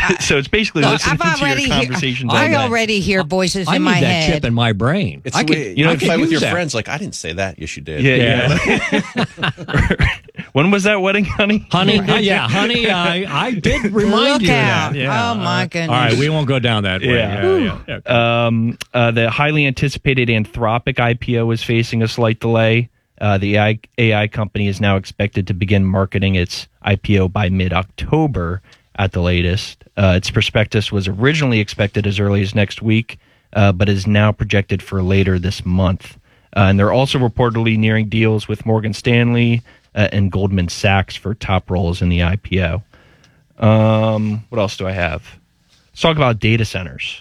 So it's basically listening to your conversations. I already hear voices in my head. I need that chip in my brain. It's you know, fight with your friends. Like, I didn't say that. Yes, you did. Yeah. When was that wedding, honey? Honey, honey. I did remind you of that. Yeah. Oh my goodness! All right, we won't go down that way. Yeah. The highly anticipated Anthropic IPO is facing a slight delay. The AI company is now expected to begin marketing its IPO by mid-October at the latest. Its prospectus was originally expected as early as next week, but is now projected for later this month. And they're also reportedly nearing deals with Morgan Stanley and Goldman Sachs for top roles in the IPO. What else do I have? Let's talk about data centers.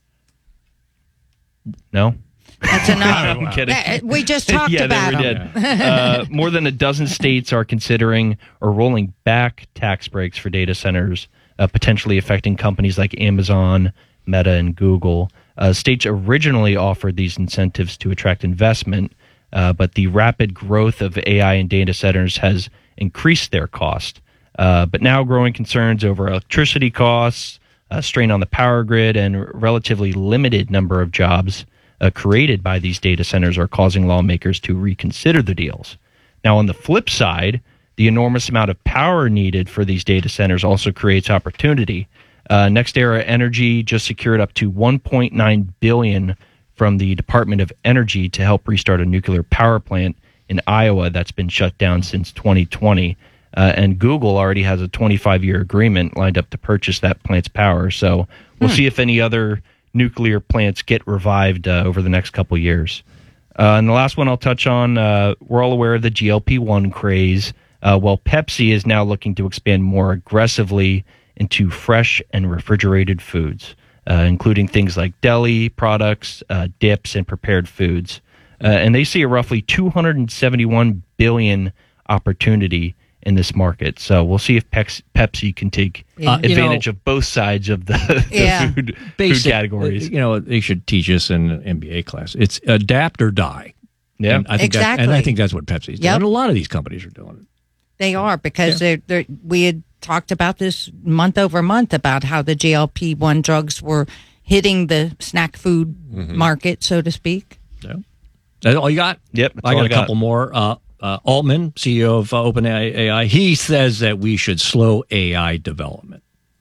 No? That's enough. I'm kidding. We just talked about we did. More than a dozen states are considering or rolling back tax breaks for data centers, potentially affecting companies like Amazon, Meta, and Google. States originally offered these incentives to attract investment, but the rapid growth of AI and data centers has increased their cost. But now growing concerns over electricity costs, strain on the power grid, and relatively limited number of jobs created by these data centers are causing lawmakers to reconsider the deals. Now, on the flip side, the enormous amount of power needed for these data centers also creates opportunity. NextEra Energy just secured up to $1.9 billion from the Department of Energy to help restart a nuclear power plant in Iowa that's been shut down since 2020. And Google already has a 25-year agreement lined up to purchase that plant's power. So we'll see if any other nuclear plants get revived over the next couple years. And the last one I'll touch on, we're all aware of the GLP-1 craze. Well, Pepsi is now looking to expand more aggressively into fresh and refrigerated foods, including things like deli products, dips, and prepared foods. And they see a roughly $271 billion opportunity in this market. So we'll see if Pepsi can take advantage of both sides of the food categories. They should teach us in an MBA class. It's adapt or die. Yeah, and I think exactly. I think that's what Pepsi's doing. And a lot of these companies are doing it. They are, because we had talked about this month over month about how the GLP-1 drugs were hitting the snack food market, so to speak. Yeah. That's all you got? Yep. I got a couple more. Altman, CEO of OpenAI, he says that we should slow AI development.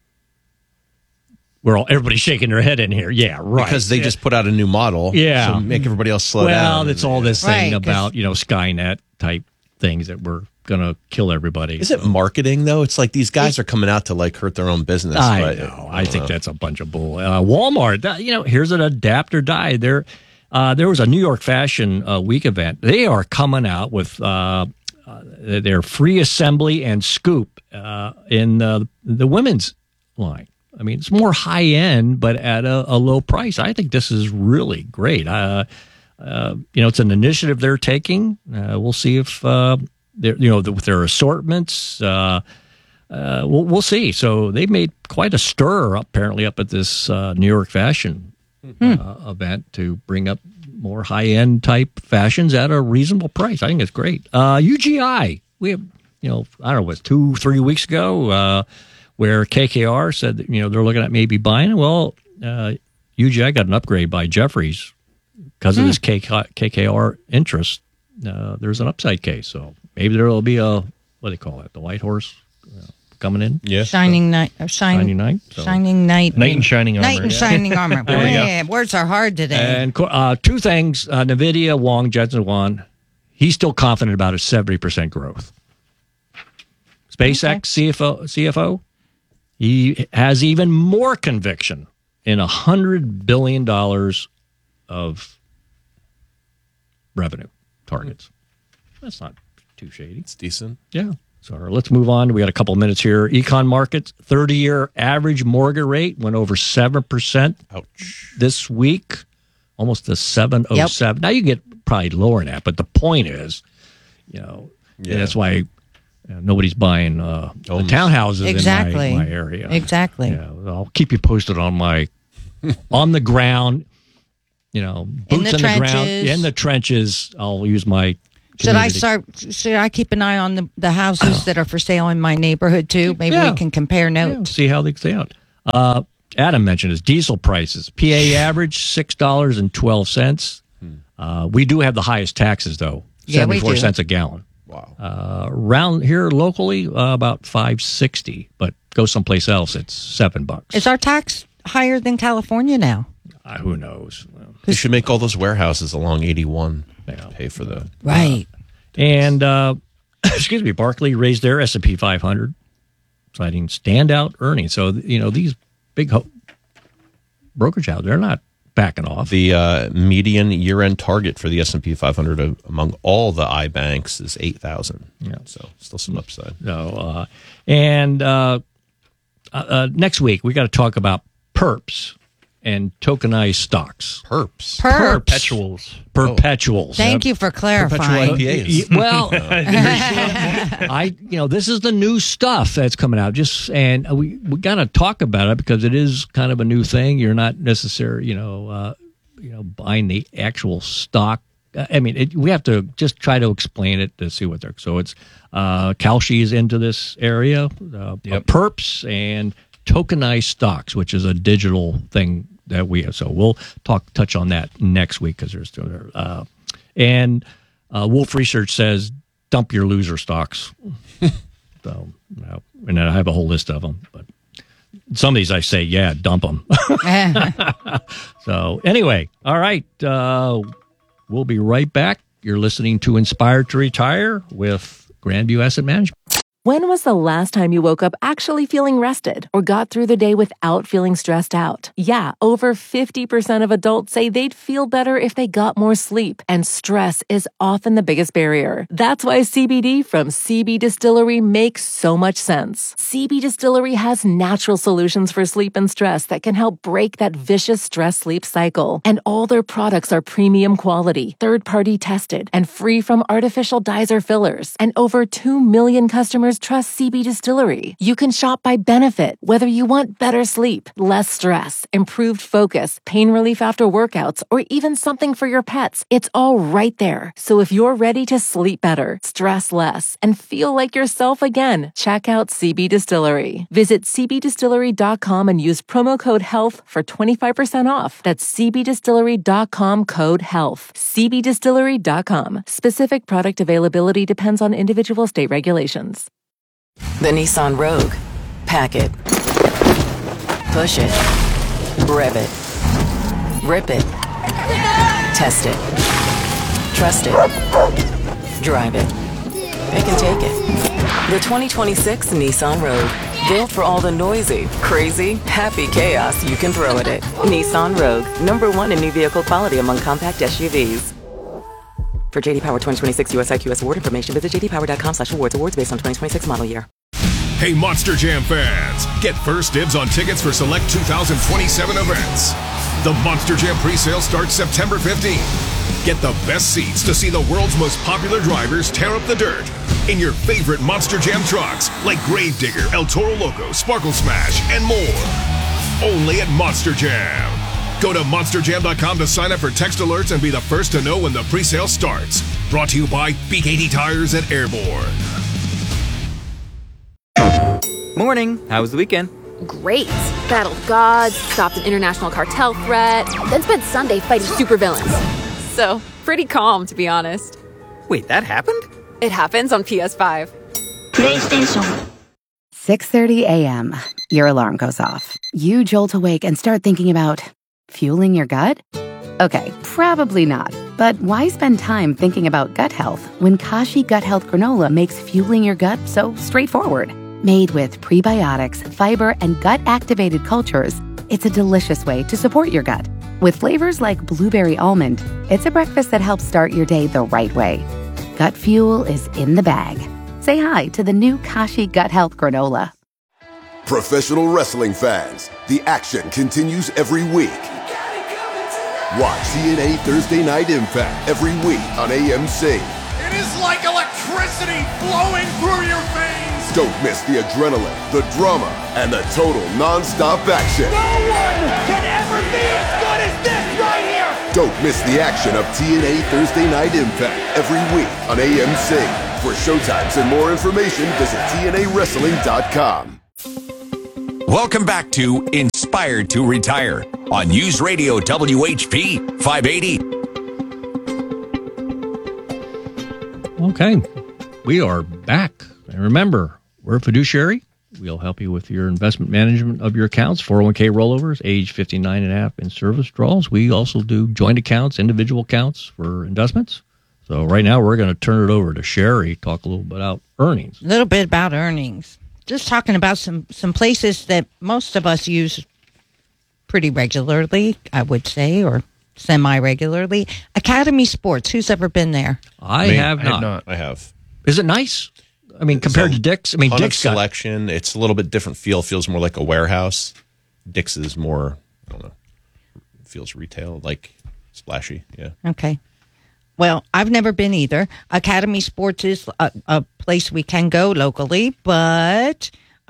Everybody's shaking their head in here. Yeah, right. Because they just put out a new model. Yeah. So make everybody else slow down. Well, it's all this thing about, Skynet type things that we're going to kill everybody. Is it marketing, though? It's like these guys are coming out to hurt their own business. I know. I think that's a bunch of bull. Walmart, here's an adapt or die. There was a New York Fashion Week event. They are coming out with their free assembly and scoop in the women's line. I mean, it's more high end, but at a low price. I think this is really great. It's an initiative they're taking. We'll see if with their assortments. We'll see. So they made quite a stir apparently up at this New York Fashion event to bring up more high end type fashions at a reasonable price. I think it's great. UGI, we have, I don't know, it was 2-3 weeks ago, where KKR said that, they're looking at maybe buying it. Well, UGI got an upgrade by Jefferies because of this KKR interest. There's an upside case. So maybe there will be what do they call it? The white horse coming in? Yeah. Shining night. Shining night. Shining night. Knight in shining armor. Knight in shining armor. Yeah, words are hard today. And two things. NVIDIA, Jensen Huang, he's still confident about a 70% growth. SpaceX CFO, he has even more conviction in $100 billion of revenue targets. That's not too shady. It's decent. Yeah. So let's move on. We got a couple of minutes here. Econ markets, 30-year average mortgage rate went over 7% this week, almost to 707. Now you get probably lower than that, but the point is, that's why nobody's buying the townhouses in my area. Exactly. Yeah, I'll keep you posted on my on the ground. Boots in the ground, in the trenches. I'll use my. Should I keep an eye on the houses that are for sale in my neighborhood too? Maybe we can compare notes. See how they stay out. Adam mentioned his diesel prices. PA average $6.12. We do have the highest taxes, though. Yeah, we 74 do. cents a gallon. Wow. Around here locally, about $5.60. But go someplace else, it's $7. Is our tax higher than California now? Who knows? Well, They should make all those warehouses along 81 Yeah. pay for the. Right. and excuse me, Barclay raised their S&P 500, citing standout earnings. So these big brokerage houses, they're not backing off. The median year-end target for the S&P 500 among all the iBanks is 8,000. Yeah. So still some upside. No, next week we got to talk about perps and tokenized stocks. Perps. Perpetuals. Perpetuals. Thank you for clarifying. IPAs. Well, this is the new stuff that's coming out. And we got to talk about it because it is kind of a new thing. You're not necessarily, buying the actual stock. We have to just try to explain it to see what they're. So it's Kalshi is into this area, perps and tokenized stocks, which is a digital thing that we have. So we'll touch on that next week because there's still there. And Wolf Research says dump your loser stocks. So, and I have a whole list of them, but some of these I say, dump them. So anyway, all right. We'll be right back. You're listening to Inspired to Retire with Grandview Asset Management. When was the last time you woke up actually feeling rested or got through the day without feeling stressed out? Yeah, over 50% of adults say they'd feel better if they got more sleep, and stress is often the biggest barrier. That's why CBD from CB Distillery makes so much sense. CB Distillery has natural solutions for sleep and stress that can help break that vicious stress-sleep cycle. And all their products are premium quality, third-party tested, and free from artificial dyes or fillers. And over 2 million customers trust CB Distillery. You can shop by benefit, whether you want better sleep, less stress, improved focus, pain relief after workouts, or even something for your pets. It's all right there. So if you're ready to sleep better, stress less, and feel like yourself again, check out CB Distillery. Visit cbdistillery.com and use promo code HEALTH for 25% off. That's cbdistillery.com code HEALTH. cbdistillery.com. Specific product availability depends on individual state regulations. The Nissan Rogue. Pack it. Push it. Rev it. Rip it. Test it. Trust it. Drive it. It can take it. The 2026 Nissan Rogue. Built for all the noisy, crazy, happy chaos you can throw at it. Nissan Rogue. #1 in new vehicle quality among compact SUVs. For JD Power 2026 US IQS award information, visit jdpower.com/awards. Awards based on 2026 model year. Hey, Monster Jam fans! Get first dibs on tickets for select 2027 events. The Monster Jam presale starts September 15th. Get the best seats to see the world's most popular drivers tear up the dirt in your favorite Monster Jam trucks like Gravedigger, El Toro Loco, Sparkle Smash, and more. Only at Monster Jam. Go to monsterjam.com to sign up for text alerts and be the first to know when the presale starts. Brought to you by BKT Tires and Airborne. Morning. How was the weekend? Great. Battled gods, stopped an international cartel threat, then spent Sunday fighting supervillains. So, pretty calm, to be honest. Wait, that happened? It happens on PS5. PlayStation. 6:30 a.m. Your alarm goes off. You jolt awake and start thinking about fueling your gut? Okay, probably not. But why spend time thinking about gut health when Kashi Gut Health Granola makes fueling your gut so straightforward? Made with prebiotics, fiber, and gut-activated cultures, it's a delicious way to support your gut. With flavors like blueberry almond, it's a breakfast that helps start your day the right way. Gut fuel is in the bag. Say hi to the new Kashi Gut Health Granola. Professional wrestling fans, the action continues every week. Watch TNA Thursday Night Impact every week on AMC. It is like electricity flowing through your veins. Don't miss the adrenaline, the drama, and the total non-stop action. No one can ever be as good as this right here. Don't miss the action of TNA Thursday Night Impact every week on AMC. For showtimes and more information, visit TNAWrestling.com. Welcome back to Inspired to Retire on News Radio WHP 580. Okay, we are back. And remember, we're a fiduciary. We'll help you with your investment management of your accounts, 401k rollovers, age 59 and a half, and service draws. We also do joint accounts, individual accounts for investments. So right now we're going to turn it over to Sherry, talk a little bit about earnings. A little bit about earnings. Just talking about some places that most of us use pretty regularly, I would say, or semi-regularly. Academy Sports. Who's ever been there? I have not. I have. Is it nice? I mean, compared to Dick's? I mean, Ton Dick's of selection. It's a little bit different feel. Feels more like a warehouse. Dick's is more, I don't know, feels retail, like splashy. Yeah. Okay. Well, I've never been either. Academy Sports is a place we can go locally, but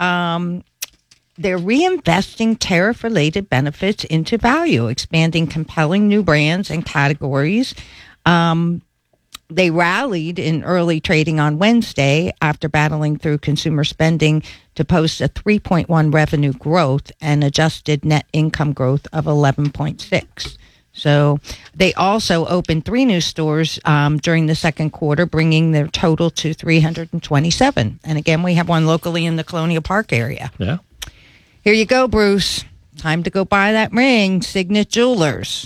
they're reinvesting tariff-related benefits into value, expanding compelling new brands and categories. They rallied in early trading on Wednesday after battling through consumer spending to post a 3.1 revenue growth and adjusted net income growth of 11.6. So they also opened 3 new stores during the second quarter, bringing their total to 327. And again, we have one locally in the Colonial Park area. Yeah. Here you go, Bruce. Time to go buy that ring. Signet Jewelers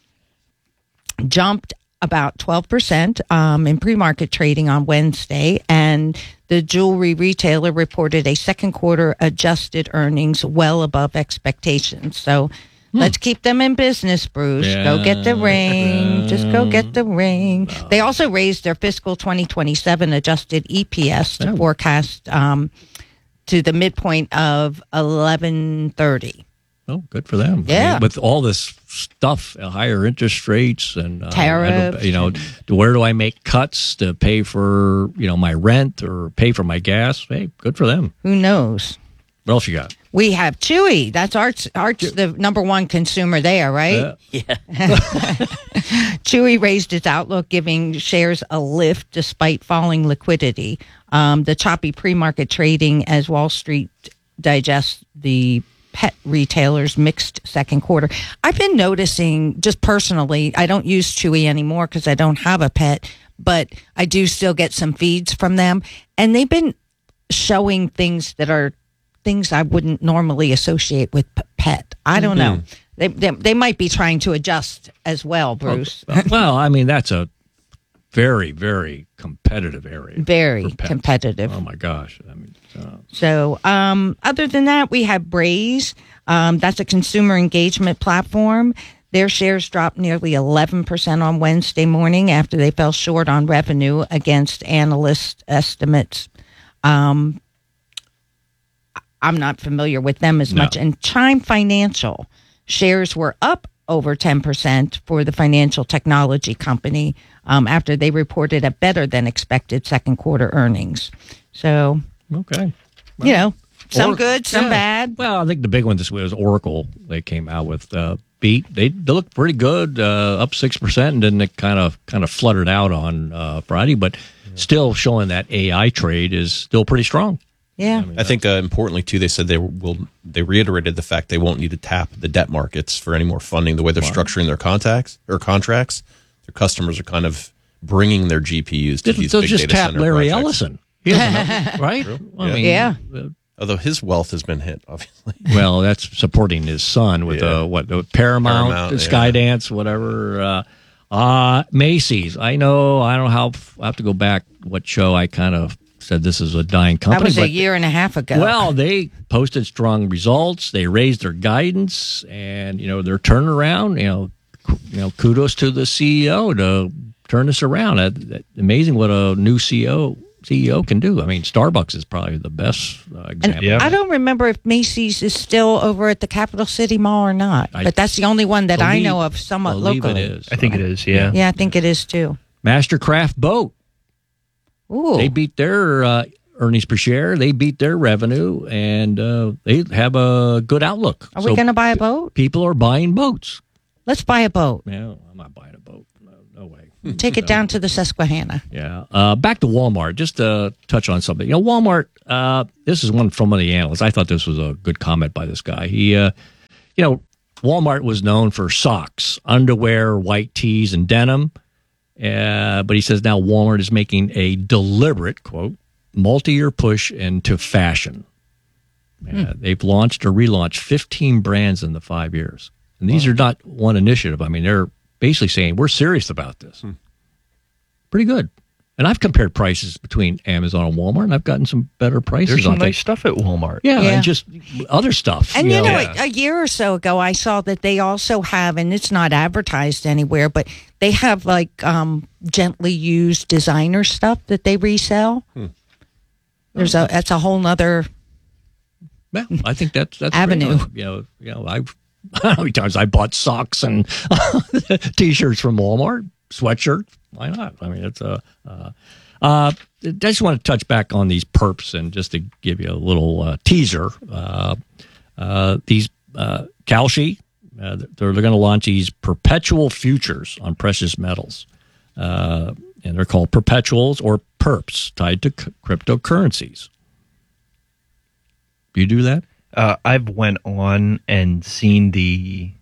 jumped about 12% in pre-market trading on Wednesday, and the jewelry retailer reported a second quarter adjusted earnings well above expectations. So let's keep them in business, Bruce. Yeah. Go get the ring. Just go get the ring. They also raised their fiscal 2027 adjusted EPS to forecast to the midpoint of 11.30. Oh, good for them. Yeah. I mean, with all this stuff, higher interest rates and tariffs, where do I make cuts to pay for, my rent or pay for my gas? Hey, good for them. Who knows? What else you got? We have Chewy. That's Art's the number one consumer there, right? Yeah. Chewy raised its outlook, giving shares a lift despite falling liquidity. The choppy pre-market trading as Wall Street digests the pet retailers' mixed second quarter. I've been noticing, just personally, I don't use Chewy anymore because I don't have a pet, but I do still get some feeds from them, and they've been showing things that are things I wouldn't normally associate with pet. I don't know. They might be trying to adjust as well, Bruce. Well, I mean, that's a very, very competitive area. Very competitive. Oh, my gosh. I mean, So other than that, we have Braze. That's a consumer engagement platform. Their shares dropped nearly 11% on Wednesday morning after they fell short on revenue against analyst estimates. I'm not familiar with them as much. And Chime Financial shares were up over 10% for the financial technology company after they reported a better than expected second quarter earnings. So, okay. Well, some good, some bad. Well, I think the big one this week was Oracle. They came out with beat. They looked pretty good, up 6%, and then it kind of fluttered out on Friday, but still showing that AI trade is still pretty strong. Yeah, I think importantly too, they said they reiterated the fact they won't need to tap the debt markets for any more funding. The way they're structuring their contracts, their customers are kind of bringing their GPUs to these big just data tap center Larry projects. Ellison, right? Well, I mean, although his wealth has been hit, obviously. Well, that's supporting his son with Paramount, Skydance, whatever. Macy's. I know. I don't know how. I have to go back. What show I kind of said this is a dying company. That was a year and a half ago. Well, they posted strong results. They raised their guidance, and their turnaround. Kudos to the CEO to turn this around. Amazing what a new CEO can do. I mean, Starbucks is probably the best example. I don't remember if Macy's is still over at the Capital City Mall or not, but that's the only one that I know of somewhat locally. It is. I think it is, yeah. Yeah, I think it is too. Mastercraft Boat. Ooh. They beat their earnings per share. They beat their revenue, and they have a good outlook. Are we going to buy a boat? People are buying boats. Let's buy a boat. No, I'm not buying a boat. No way. Take it down to the Susquehanna. Yeah. Back to Walmart, just to touch on something. Walmart, this is one from one of the analysts. I thought this was a good comment by this guy. He, Walmart was known for socks, underwear, white tees, and denim. But he says now Walmart is making a deliberate, quote, multi-year push into fashion. They've launched or relaunched 15 brands in the 5 years. And these are not one initiative. I mean, they're basically saying, we're serious about this. Pretty good. And I've compared prices between Amazon and Walmart, and I've gotten some better prices. There's some on nice stuff at Walmart. Yeah, and just other stuff. And a year or so ago, I saw that they also have, and it's not advertised anywhere, but they have like gently used designer stuff that they resell. That's a whole nother. Yeah, I think that's avenue. I've I don't know how many times I bought socks and T-shirts from Walmart, sweatshirts. Why not? I mean, it's I just want to touch back on these perps and just to give you a little teaser. These Kalshi, they're going to launch these perpetual futures on precious metals, and they're called perpetuals or perps tied to cryptocurrencies. Do you do that? I've went on and seen the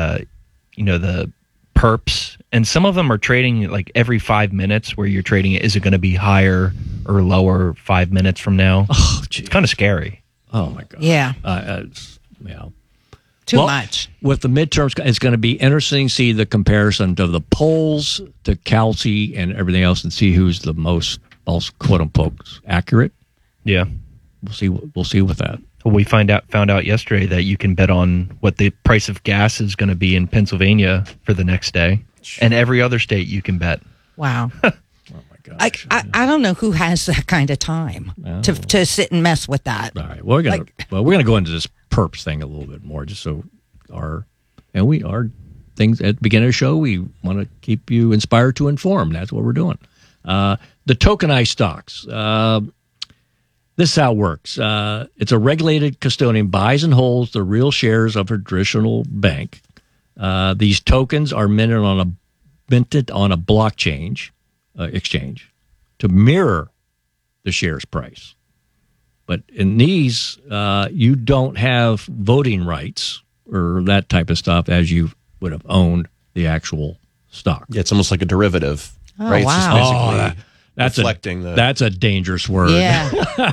perps, and some of them are trading like every 5 minutes. Where you're trading it, is it going to be higher or lower 5 minutes from now? Oh, gee. It's kind of scary. Oh my god. Yeah. Too much. With the midterms, it's going to be interesting to see the comparison of the polls to Kalshi and everything else, and see who's the most quote unquote accurate. Yeah. We'll see with that. We found out yesterday that you can bet on what the price of gas is going to be in Pennsylvania for the next day, and every other state you can bet. Wow. Oh my gosh. I don't know who has that kind of time to sit and mess with that. All right. We're gonna go into this perps thing a little bit more, just so our things at the beginning of the show. We want to keep you inspired to inform. That's what we're doing. The tokenized stocks. This is how it works. It's a regulated custodian buys and holds the real shares of a traditional bank. These tokens are minted on a blockchain exchange to mirror the share's price. But in these, you don't have voting rights or that type of stuff as you would have owned the actual stock. Yeah, it's almost like a derivative, right? Wow. It's just basically that's reflecting that's a dangerous word. Yeah.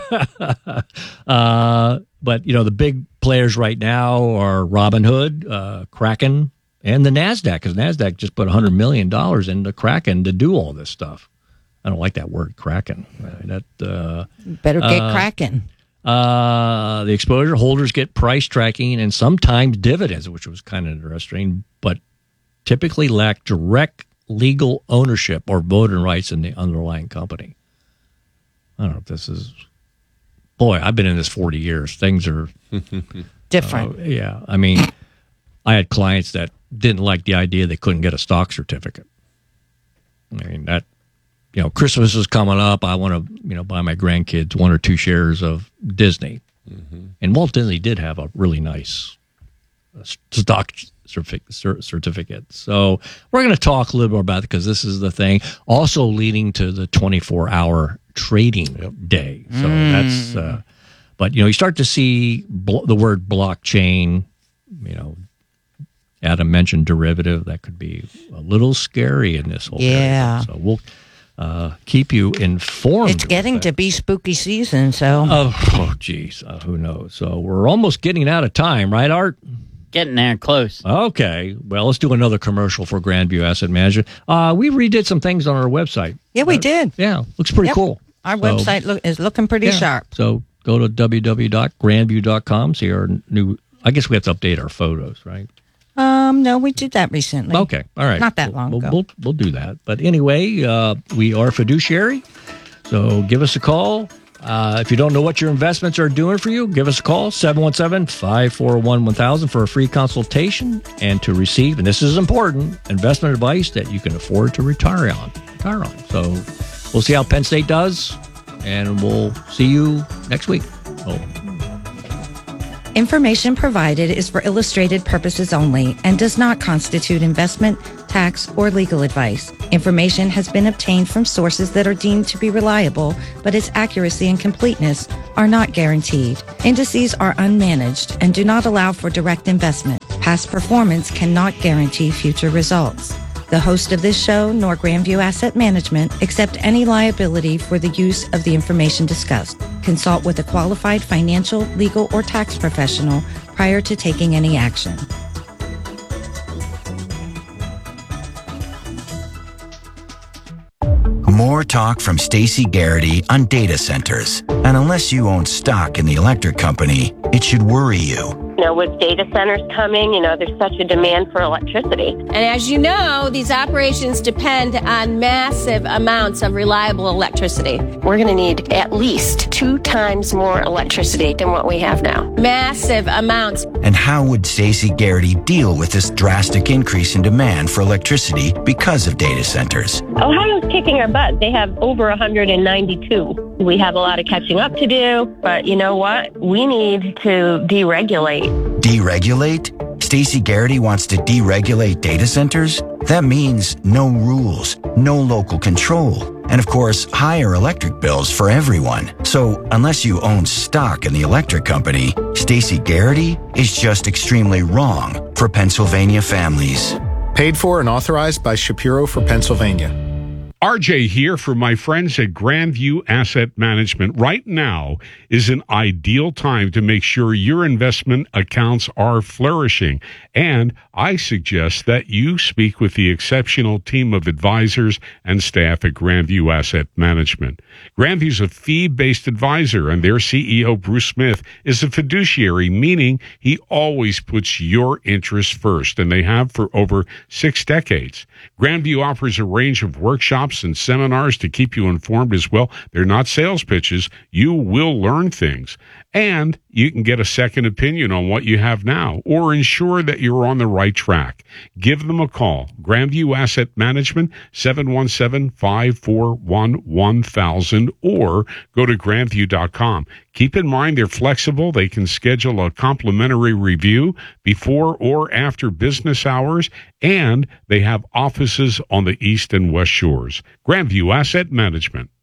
But the big players right now are Robinhood, Kraken, and the NASDAQ, because NASDAQ just put $100 million into Kraken to do all this stuff. I don't like that word, Kraken. Better get Kraken. The exposure holders get price tracking and sometimes dividends, which was kind of interesting, but typically lack direct legal ownership or voting rights in the underlying company. I don't know if this is... Boy, I've been in this 40 years. Things are... different. Yeah. I mean, I had clients that didn't like the idea they couldn't get a stock certificate. I mean, that... Christmas is coming up. I want to, buy my grandkids 1 or 2 shares of Disney. Mm-hmm. And Walt Disney did have a really nice stock certificate. So we're going to talk a little more about it because this is the thing. Also leading to the 24-hour trading day. So that's, but you start to see the word blockchain, Adam mentioned derivative. That could be a little scary in this whole area. So we'll keep you informed. It's getting to be spooky season, so. Oh, geez. Who knows? So we're almost getting out of time, right, Art? Getting there, close. Okay. Well, let's do another commercial for Grandview Asset Management. We redid some things on our website. Yeah, we did. Yeah, looks pretty cool. Our website is looking pretty sharp. So go to www.grandview.com, see our new, I guess we have to update our photos, right? No, we did that recently. Okay. All right. Not that long ago. We'll do that. But anyway, we are fiduciary. So give us a call. If you don't know what your investments are doing for you, give us a call, 717-541-1000 for a free consultation and to receive, and this is important, investment advice that you can afford to retire on. So we'll see how Penn State does, and we'll see you next week. Information provided is for illustrated purposes only and does not constitute investment, tax, or legal advice. Information has been obtained from sources that are deemed to be reliable, but its accuracy and completeness are not guaranteed. Indices are unmanaged and do not allow for direct investment. Past performance cannot guarantee future results. The host of this show, nor Grandview Asset Management, accept any liability for the use of the information discussed. Consult with a qualified financial, legal, or tax professional prior to taking any action. More talk from Stacey Garrity on data centers. And unless you own stock in the electric company, it should worry you. You know, with data centers coming, there's such a demand for electricity. And as you know, these operations depend on massive amounts of reliable electricity. We're going to need at least 2 times more electricity than what we have now. Massive amounts. And how would Stacey Garrity deal with this drastic increase in demand for electricity because of data centers? Ohio's kicking our butt. They have over 192. We have a lot of catching up to do, but you know what? We need to deregulate. Deregulate? Stacey Garrity wants to deregulate data centers? That means no rules, no local control, and of course, higher electric bills for everyone. So unless you own stock in the electric company, Stacey Garrity is just extremely wrong for Pennsylvania families. Paid for and authorized by Shapiro for Pennsylvania. RJ here for my friends at Grandview Asset Management. Right now is an ideal time to make sure your investment accounts are flourishing. And I suggest that you speak with the exceptional team of advisors and staff at Grandview Asset Management. Grandview's a fee-based advisor, and their CEO, Bruce Smith, is a fiduciary, meaning he always puts your interests first, and they have for over 6 decades. Grandview offers a range of workshops and seminars to keep you informed as well. They're not sales pitches. You will learn things. And you can get a second opinion on what you have now or ensure that you're on the right track. Give them a call. Grandview Asset Management, 717-541-1000, or go to grandview.com. Keep in mind they're flexible. They can schedule a complimentary review before or after business hours, and they have offices on the East and West Shores. Grandview Asset Management.